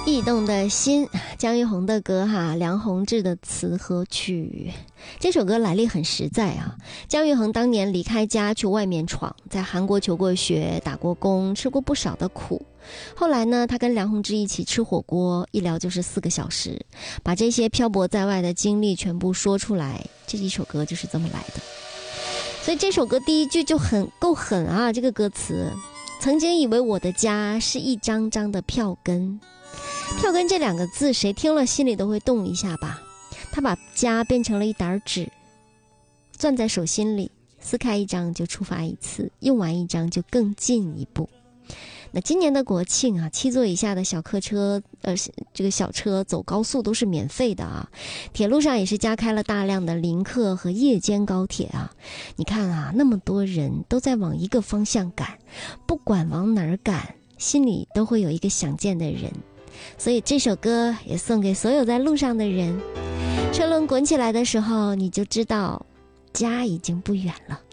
驿动的心，姜育恒的歌哈，梁鸿志的词和曲。这首歌来历很实在啊。姜育恒当年离开家去外面闯，在韩国求过学，打过工，吃过不少的苦。后来呢，他跟梁鸿志一起吃火锅，一聊就是4个小时，把这些漂泊在外的经历全部说出来。这一首歌就是这么来的。所以这首歌第一句就很够狠啊，这个歌词。曾经以为我的家是一张张的票根，票根这2个字谁听了心里都会动一下吧。他把家变成了一沓纸，攥在手心里，撕开一张就出发一次，用完一张就更进一步。那今年的国庆啊，7座以下的小客车这个小车走高速都是免费的啊。铁路上也是加开了大量的临客和夜间高铁啊。你看啊，那么多人都在往一个方向赶，不管往哪儿赶，心里都会有一个想见的人。所以这首歌也送给所有在路上的人。车轮滚起来的时候，你就知道家已经不远了。